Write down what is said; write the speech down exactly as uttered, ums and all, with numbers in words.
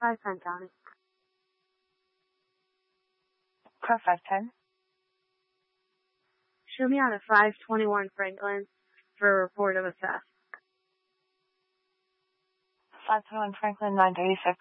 five ten County. Car five ten. Show me on a five twenty-one Franklin for a report of a theft. five twenty-one Franklin, nine thirty-six.